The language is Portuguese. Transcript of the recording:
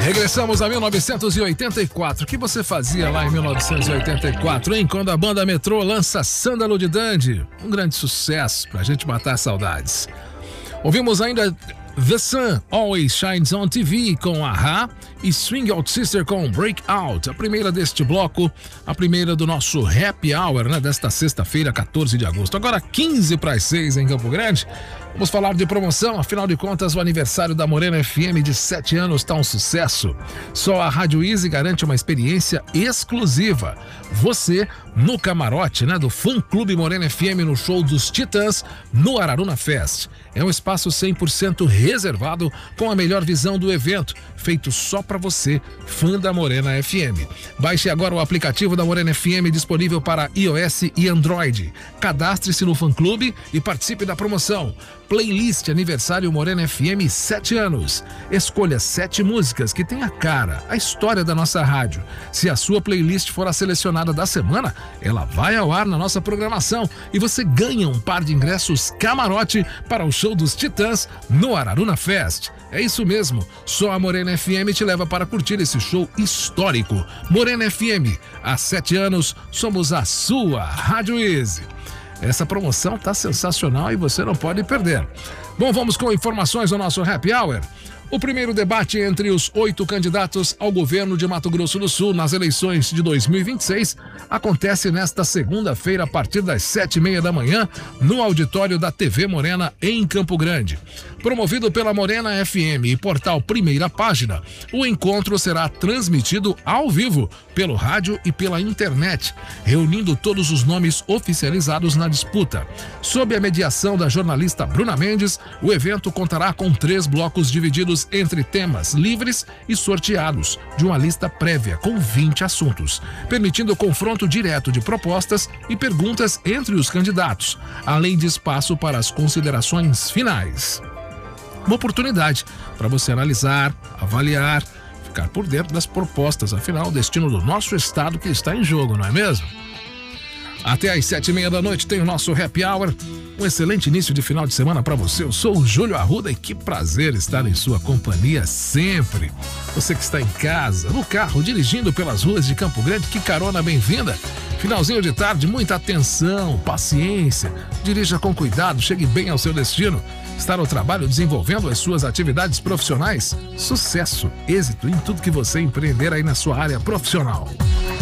Regressamos a 1984. O que você fazia lá em 1984, hein? Quando a banda Metrô lança Sândalo de Dandy. Um grande sucesso pra gente matar saudades. Ouvimos ainda The Sun Always Shines on TV com A-ha e Swing Out Sister com Breakout. A primeira deste bloco, a primeira do nosso Happy Hour, né? Desta sexta-feira, 14 de agosto. Agora 15 para as 6 em Campo Grande. Vamos falar de promoção, afinal de contas o aniversário da Morena FM de 7 anos está um sucesso. Só a Rádio Easy garante uma experiência exclusiva. Você no camarote, né, do Fã Clube Morena FM no show dos Titãs no Araruna Fest. É um espaço 100% reservado com a melhor visão do evento, feito só para você, fã da Morena FM. Baixe agora o aplicativo da Morena FM disponível para iOS e Android. Cadastre-se no Fã Clube e participe da promoção. Playlist Aniversário Morena FM 7 anos. Escolha 7 músicas que tem a cara, a história da nossa rádio. Se a sua playlist for a selecionada da semana, ela vai ao ar na nossa programação e você ganha um par de ingressos camarote para o show dos Titãs no Araruna Fest. É isso mesmo, só a Morena FM te leva para curtir esse show histórico. Morena FM, há 7 anos somos a sua Rádio Easy. Essa promoção tá sensacional e você não pode perder. Bom, vamos com informações do nosso Happy Hour. O primeiro debate entre os 8 candidatos ao governo de Mato Grosso do Sul nas eleições de 2026 acontece nesta segunda-feira a partir das 7h30 da manhã no auditório da TV Morena em Campo Grande. Promovido pela Morena FM e portal Primeira Página, o encontro será transmitido ao vivo pelo rádio e pela internet, reunindo todos os nomes oficializados na disputa. Sob a mediação da jornalista Bruna Mendes, o evento contará com 3 blocos divididos entre temas livres e sorteados, de uma lista prévia com 20 assuntos, permitindo o confronto direto de propostas e perguntas entre os candidatos, além de espaço para as considerações finais. Uma oportunidade para você analisar, avaliar, ficar por dentro das propostas, afinal, o destino do nosso estado que está em jogo, não é mesmo? Até às 7h30 da noite tem o nosso Happy Hour. Um excelente início de final de semana para você. Eu sou o Júlio Arruda e que prazer estar em sua companhia sempre. Você que está em casa, no carro, dirigindo pelas ruas de Campo Grande, que carona bem-vinda. Finalzinho de tarde, muita atenção, paciência. Dirija com cuidado, chegue bem ao seu destino. Está no trabalho desenvolvendo as suas atividades profissionais? Sucesso, êxito em tudo que você empreender aí na sua área profissional.